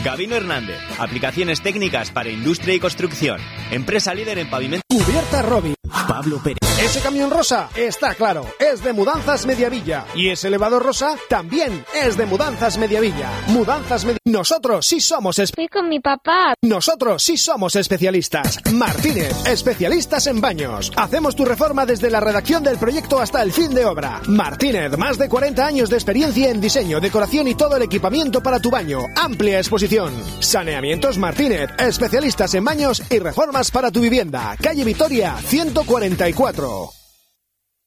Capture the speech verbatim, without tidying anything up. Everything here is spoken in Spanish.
Gabino Hernández, aplicaciones técnicas para industria y construcción. Empresa líder en pavimento. Cubierta Robi. Pablo Pérez. Ese camión rosa, está claro, es de Mudanzas Mediavilla. Y ese elevador rosa también es de Mudanzas Mediavilla. Mudanzas Mediavilla. Nosotros sí somos... Es... Fui con mi papá. Nosotros sí somos especialistas. Martínez, especialistas en baños. Hacemos tu reforma desde la redacción del proyecto hasta el fin de obra. Martínez, más de cuarenta años de experiencia en diseño, decoración y todo el equipamiento para tu baño. Amplia exposición. Saneamientos Martínez, especialistas en baños y reformas para tu vivienda. Calle Vitoria, ciento cuarenta y cuatro.